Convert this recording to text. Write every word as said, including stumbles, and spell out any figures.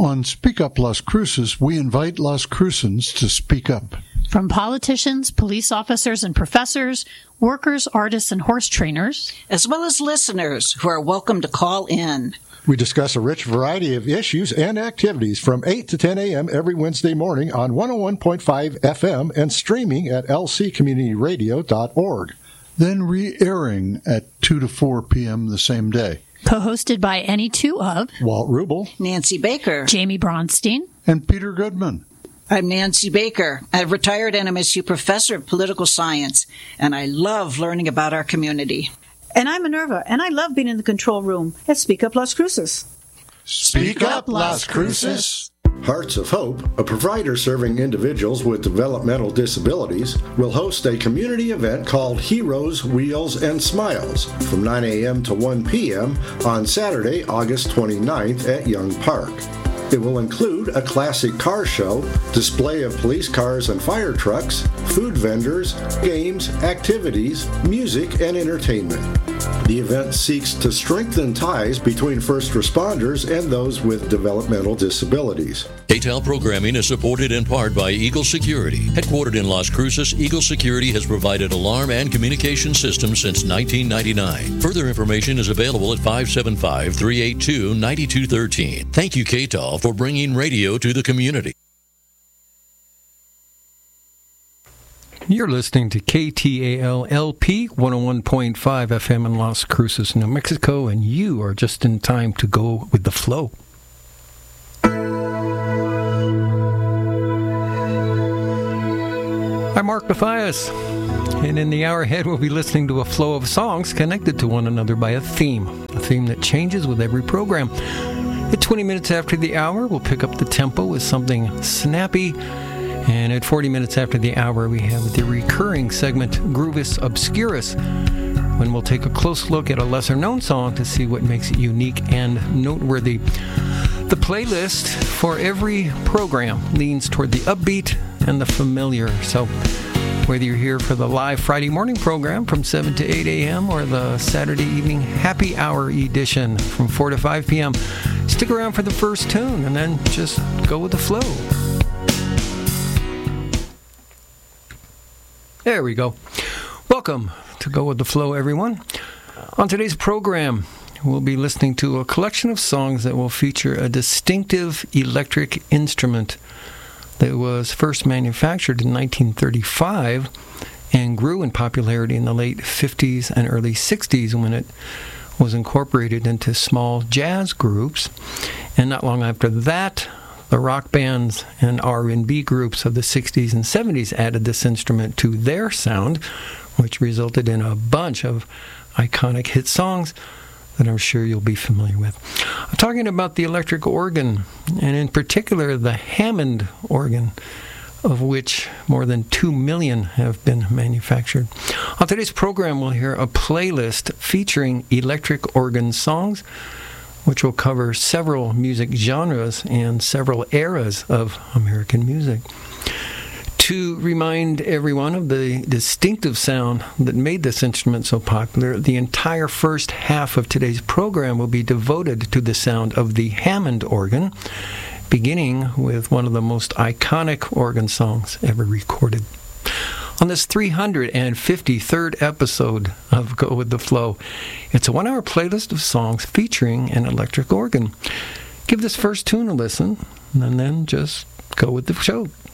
On Speak Up Las Cruces, we invite Las Crucens to speak up. From politicians, police officers and professors, workers, artists, and horse trainers, as well as listeners who are welcome to call in. We discuss a rich variety of issues and activities from eight to ten a.m. every Wednesday morning on one oh one point five F M and streaming at l c community radio dot org. Then re-airing at two to four p.m. the same day. Co-hosted by any two of Walt Rubel, Nancy Baker, Jamie Bronstein, and Peter Goodman. I'm Nancy Baker, a retired N M S U professor of political science, and I love learning about our community. And I'm Minerva, and I love being in the control room at Speak Up Las Cruces. Speak Up Las Cruces. Hearts of Hope, a provider serving individuals with developmental disabilities, will host a community event called Heroes, Wheels, and Smiles from nine a.m. to one p.m. on Saturday, August twenty-ninth at Young Park. It will include a classic car show, display of police cars and fire trucks, food vendors, games, activities, music, and entertainment. The event seeks to strengthen ties between first responders and those with developmental disabilities. K T E L programming is supported in part by Eagle Security. Headquartered in Las Cruces, Eagle Security has provided alarm and communication systems since nineteen ninety-nine. Further information is available at five seven five, three eight two, nine two one three. Thank you, K T E L, for bringing radio to the community. You're listening to K T A L L P one oh one point five F M in Las Cruces, New Mexico, and you are just in time to go with the flow. I'm Mark Mathias, and in the hour ahead we'll be listening to a flow of songs connected to one another by a theme, a theme that changes with every program. At twenty minutes after the hour, we'll pick up the tempo with something snappy. And at forty minutes after the hour, we have the recurring segment, Groovis Obscurus, when we'll take a close look at a lesser-known song to see what makes it unique and noteworthy. The playlist for every program leans toward the upbeat and the familiar. So whether you're here for the live Friday morning program from seven to eight a.m. or the Saturday evening happy hour edition from four to five p.m., stick around for the first tune and then just go with the flow. There we go. Welcome to Go With The Flow, everyone. On today's program, we'll be listening to a collection of songs that will feature a distinctive electric instrument that was first manufactured in nineteen thirty-five and grew in popularity in the late fifties and early sixties when it was incorporated into small jazz groups. And not long after that, the rock bands and R and B groups of the sixties and seventies added this instrument to their sound, which resulted in a bunch of iconic hit songs that I'm sure you'll be familiar with. I'm talking about the electric organ, and in particular the Hammond organ, of which more than two million have been manufactured. On today's program, we'll hear a playlist featuring electric organ songs, which will cover several music genres and several eras of American music. To remind everyone of the distinctive sound that made this instrument so popular, the entire first half of today's program will be devoted to the sound of the Hammond organ, beginning with one of the most iconic organ songs ever recorded. On this three hundred fifty-third episode of Go With The Flow, it's a one-hour playlist of songs featuring an electric organ. Give this first tune a listen, and then just go with the show.